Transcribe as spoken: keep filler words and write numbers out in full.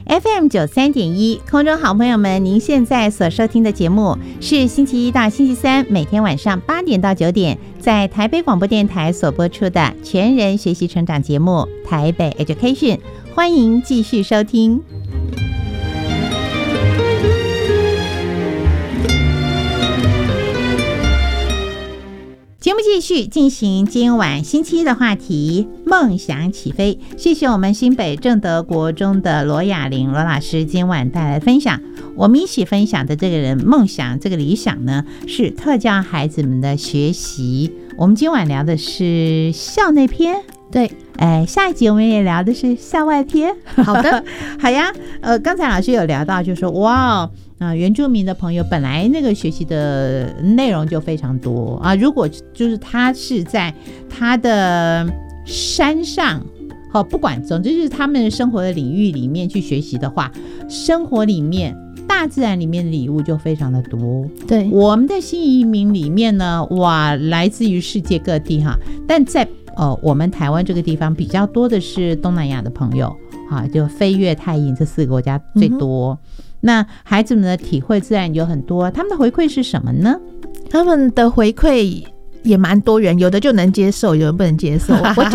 F M 九三点一，空中好朋友们，您现在所收听的节目是星期一到星期三每天晚上八点到九点，在台北广播电台所播出的全人学习成长节目《台北 Education》，欢迎继续收听。节目继续进行今晚星期一的话题，梦想起飞。谢谢我们新北正德国中的罗雅玲罗老师今晚带来分享。我们一起分享的这个人梦想，这个理想呢，是特教孩子们的学习。我们今晚聊的是校内篇，对，哎，下一集我们也聊的是校外篇。 好的， 好呀。呃，刚才老师有聊到，就说哇。啊，原住民的朋友本来那个学习的内容就非常多啊，如果就是他是在他的山上，好，不管，总之就是他们生活的领域里面去学习的话，生活里面大自然里面的礼物就非常的多。 对， 我们的新移民里面呢，哇，来自于世界各地哈，但在呃我们台湾这个地方比较多的是东南亚的朋友啊，就非越泰印这四个国家最多。嗯，那孩子们的体会自然有很多，他们的回馈是什么呢？ 他们的回馈也蛮多元，有的就能接受，有人不能接受。我讲